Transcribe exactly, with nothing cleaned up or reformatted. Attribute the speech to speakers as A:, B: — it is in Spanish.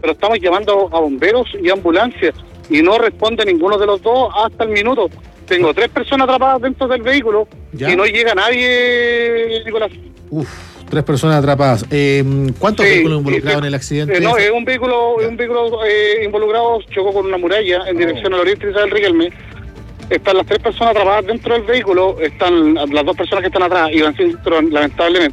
A: pero estamos llamando a bomberos y ambulancias y no responde ninguno de los dos hasta el minuto. Tengo tres personas atrapadas dentro del vehículo. ¿Ya? Y no llega nadie, Nicolás.
B: Uf, tres personas atrapadas. Eh, ¿Cuántos sí, vehículos involucrados en el accidente?
A: Eh, no, es un vehículo, es un vehículo eh, involucrado, chocó con una muralla en oh. dirección al oriente de Isabel Riquelme. Están las tres personas atrapadas dentro del vehículo, están las dos personas que están atrás, iban sin cinturón, lamentablemente.